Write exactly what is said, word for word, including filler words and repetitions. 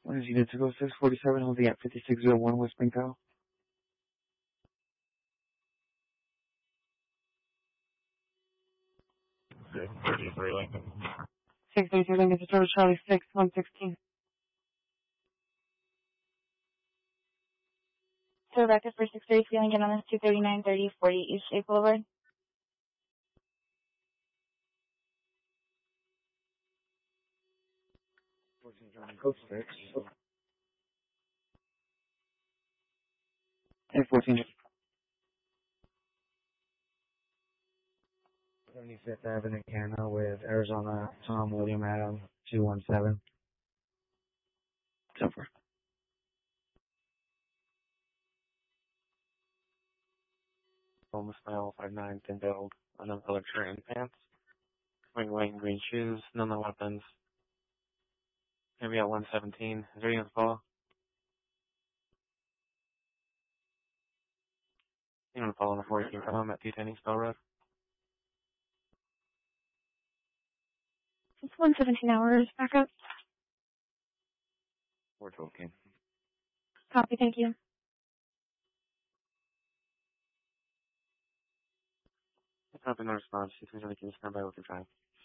What is unit to go six forty-seven holding at fifty-six oh one West Springtown? six thirty-three Lincoln. six thirty-three Lincoln to Charlie six one sixteen. So record for six thirty-three Lincoln on this two thirty-nine thirty forty East Lake Boulevard. Code six. Hey, fourteen. seventy-fifth Avenue, Cano with Arizona Tom William Adam two one seven. ten four. Home style five nine thin build, unknown color shirt and pants. Wearing white and green shoes, no no weapons. Maybe at one seventeen. Is there anyone to follow? Anyone to follow on the fourteen home at two ten East Bell Road? It's one seventeen hours. Back up. four twelve King. Copy. Thank you. Copy, no response. You can stand by with your time.